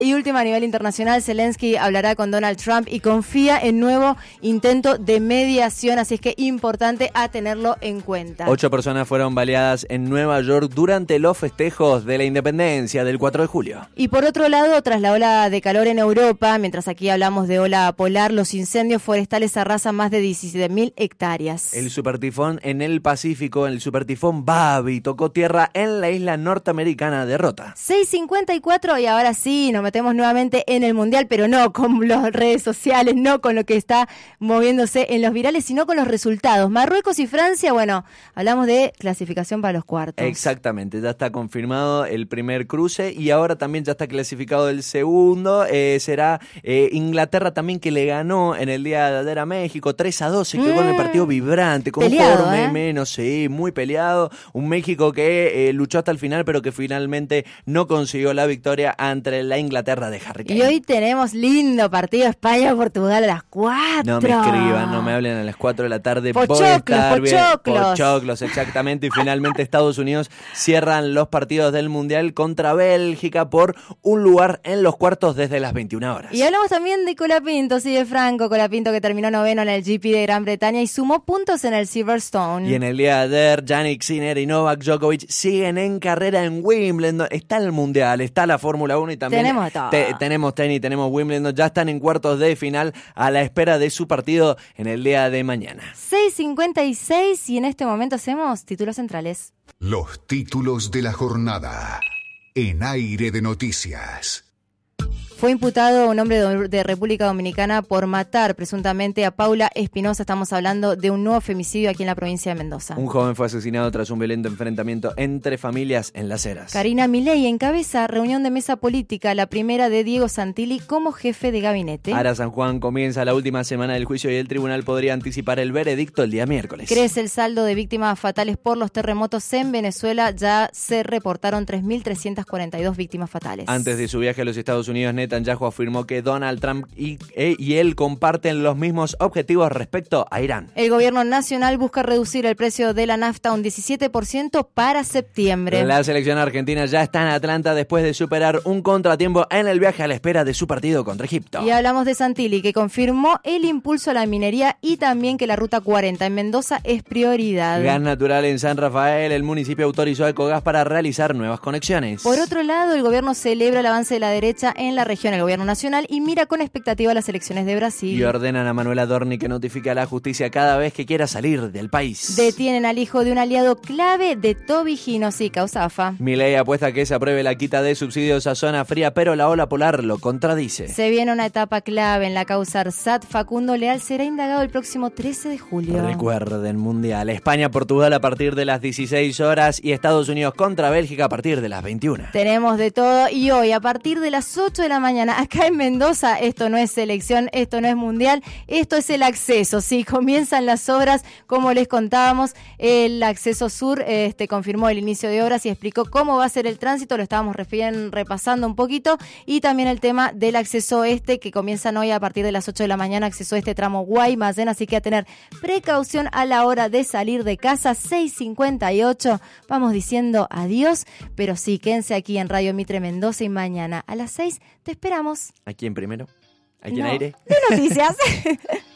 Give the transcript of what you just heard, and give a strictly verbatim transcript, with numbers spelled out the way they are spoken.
Y última a nivel internacional, Zelensky hablará con Donald Trump y confía en nuevo intento de mediación, así es que importante a tenerlo en cuenta. Ocho personas fueron baleadas en Nueva York durante los festejos de la independencia del cuatro de julio. Y por otro lado, tras la ola de calor en Europa, mientras aquí hablamos de ola polar, los incendios forestales arrasan más de diecisiete mil hectáreas. El supertifón en el Pacífico, el supertifón Babi, tocó tierra en la isla norteamericana de Rota. seis cincuenta y cuatro y ahora sí, nos metemos nuevamente en el Mundial, pero no con las redes sociales, no con lo que está moviéndose en los virales, sino con los resultados. Marruecos y Francia, bueno, hablamos de clasificación para los cuartos. Exactamente, ya está confirmado el primer cruce y ahora también ya está clasificado el segundo. Eh, será eh, Inglaterra también, que le ganó en el día de ayer a México tres a dos, se quedó mm, en el partido vibrante, con peleado, un jugador ¿eh? menos, sí, muy peleado. Un México que eh, luchó hasta el final, pero que finalmente no consiguió la victoria ante la Inglaterra de Harry Kane. Y hoy tenemos lindo partido España-Portugal a las cuatro. No me escriban, no me hablen a las cuatro de la tarde. Pochoclos, pochoclos. Pochoclos, exactamente. Y finalmente Estados Unidos cierran los partidos del Mundial contra Bélgica por un lugar en los cuartos desde las veintiuna horas. Y hablamos también de Colapinto, sí, de Franco Colapinto, que terminó noveno en el G P de Gran Bretaña y sumó puntos en el Silverstone. Y en el día de ayer, Jannik Sinner y Novak Djokovic siguen en carrera en Wimbledon. Está el Mundial, está la Fórmula uno y también tenemos te, tenemos tenis, tenemos Wimbledon. Ya están en cuartos de final a la espera de su partido en el día de mañana. seis cincuenta y seis y en este momento hacemos títulos centrales. Los títulos de la jornada en Aire de Noticias. Fue imputado un hombre de República Dominicana por matar presuntamente a Paula Espinosa. Estamos hablando de un nuevo femicidio aquí en la provincia de Mendoza. Un joven fue asesinado tras un violento enfrentamiento entre familias en Las Heras. Karina Milei encabeza reunión de mesa política, la primera de Diego Santilli como jefe de gabinete. Ara San Juan comienza la última semana del juicio y el tribunal podría anticipar el veredicto el día miércoles. Crece el saldo de víctimas fatales por los terremotos en Venezuela. Ya se reportaron tres mil trescientas cuarenta y dos víctimas fatales. Antes de su viaje a los Estados Unidos, Netanyahu afirmó que Donald Trump y, eh, y él comparten los mismos objetivos respecto a Irán. El gobierno nacional busca reducir el precio de la nafta un diecisiete por ciento para septiembre. La selección argentina ya está en Atlanta después de superar un contratiempo en el viaje a la espera de su partido contra Egipto. Y hablamos de Santilli, que confirmó el impulso a la minería y también que la Ruta cuarenta en Mendoza es prioridad. Gas natural en San Rafael, el municipio autorizó a Ecogas para realizar nuevas conexiones. Por otro lado, el gobierno celebra el avance de la derecha en la región. El gobierno nacional y mira con expectativa las elecciones de Brasil. Y ordenan a Manuela Dorni que notifique a la justicia cada vez que quiera salir del país. Detienen al hijo de un aliado clave de Toby Ginosi, Causafa. Milei apuesta que se apruebe la quita de subsidios a zona fría, pero la ola polar lo contradice. Se viene una etapa clave en la causa Arsat. Facundo Leal será indagado el próximo trece de julio. Recuerden, Mundial. España-Portugal a partir de las dieciséis horas y Estados Unidos contra Bélgica a partir de las veintiuna. Tenemos de todo y hoy a partir de las ocho de la mañana acá en Mendoza, esto no es selección, esto no es mundial, esto es el acceso, sí, comienzan las obras, como les contábamos, el acceso sur este, confirmó el inicio de obras y explicó cómo va a ser el tránsito, lo estábamos refien, repasando un poquito, y también el tema del acceso este, que comienzan hoy a partir de las ocho de la mañana, acceso este tramo Guaymallén, así que a tener precaución a la hora de salir de casa. Seis cincuenta y ocho, vamos diciendo adiós, pero sí, quédense aquí en Radio Mitre Mendoza y mañana a las seis te esperamos. ¿A quién primero? ¿A quién no, aire? de noticias.